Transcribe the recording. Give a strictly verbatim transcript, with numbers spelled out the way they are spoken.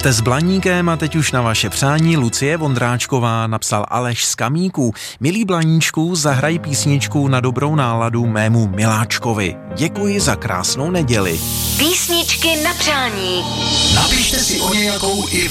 Jste s Blaníkem a teď už na vaše přání Lucie Vondráčková, napsal Aleš z Kamíků. Milý Blaníčku, zahraj písničku na dobrou náladu mému miláčkovi. Děkuji za krásnou neděli. Písničky na přání. Napište si o nějakou i